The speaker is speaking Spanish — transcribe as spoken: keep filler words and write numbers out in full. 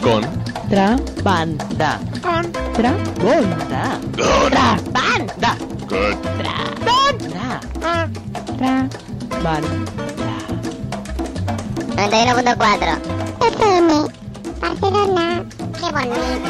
Contrabanda. Contrabanda. Contrabanda. Contrabanda. Contrabanda. noventa y uno punto cuatro. F M. Barcelona. Qué bonito.